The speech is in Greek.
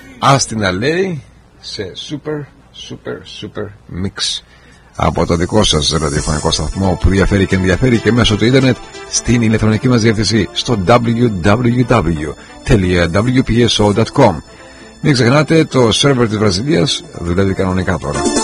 Άστινα λέει σε super mix από το δικό σας ραδιοφωνικό σταθμό που ενδιαφέρει και μέσω του ίντερνετ στην ηλεκτρονική μας διεύθυνση στο www.wpso.com. Μην ξεχνάτε, το σερβερ της Βραζιλίας δουλεύει κανονικά τώρα.